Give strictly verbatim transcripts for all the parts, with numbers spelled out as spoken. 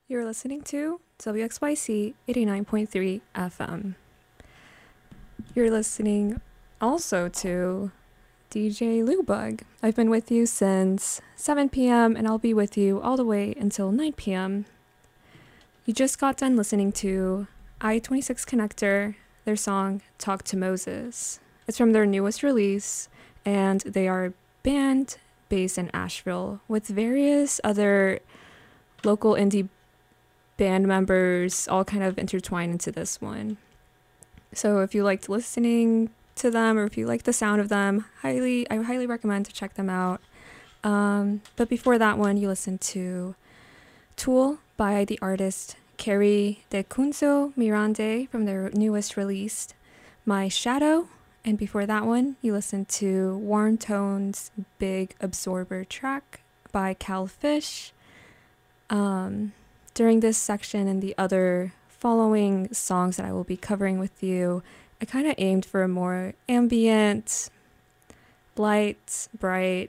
You're listening to W X Y C eighty-nine point three F M. You're listening also to D J Lubug. I've been with you since seven p.m. and I'll be with you all the way until nine p.m. You just got done listening to I twenty-six Connector, their song Talk to Moses. It's from their newest release, and they are a band based in Asheville with various other local indie band members all kind of intertwined into this one. So if you liked listening to them or if you like the sound of them, highly I highly recommend to check them out. Um, but before that one, you listened to Tool by the artist Carrie De Cunzo Mirande from their newest release, My Shadow. And before that one, you listened to Warm Tones' Big Absorber track by Cal Fish. Um, during this section and the other following songs that I will be covering with you, I kind of aimed for a more ambient, light, bright,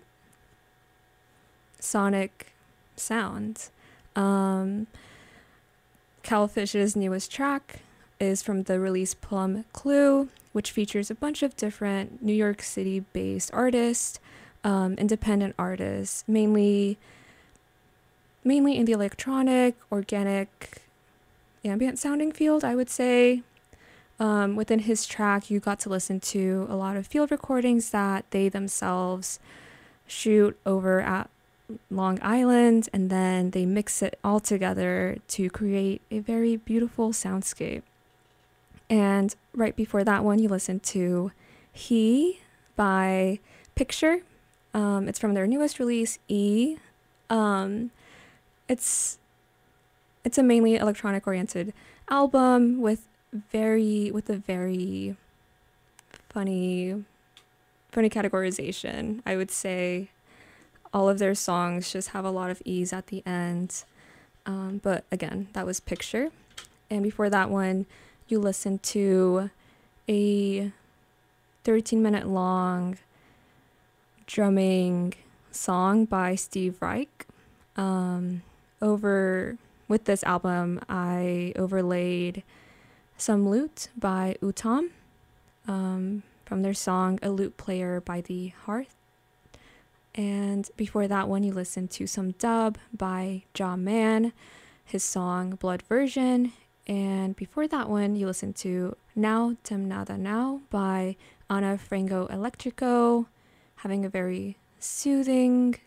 sonic sound. Um, Calfish's newest track is from the release Plum Clue, which features a bunch of different New York City-based artists, um, independent artists, mainly mainly in the electronic, organic, ambient sounding field, I would say. Um, within his track, you got to listen to a lot of field recordings that they themselves shoot over at Long Island, and then they mix it all together to create a very beautiful soundscape. And right before that one, you listened to He by Picture. Um, it's from their newest release, E. Um, it's it's a mainly electronic oriented album with very with a very funny funny categorization. I would say all of their songs just have a lot of ease at the end. Um, but again, that was Picture. And before that one, you listened to a thirteen minute long drumming song by Steve Reich. Um, over with this album, I overlaid some lute by Utam, um, from their song A Lute Player by the Hearth. And before that one, you listened to some dub by Ja Man, his song Blood Version. And before that one, you listened to Now Tem Nada Now by Ana Frango Electrico, having a very soothing,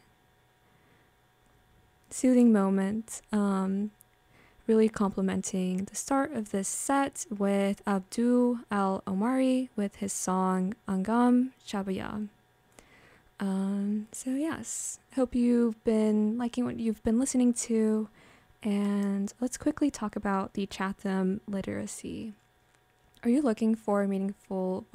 soothing moment. Um, really complimenting the start of this set with Abdul Al Omari with his song Angam Shabaya. Um, so yes, hope you've been liking what you've been listening to, and let's quickly talk about the Chatham literacy. Are you looking for a meaningful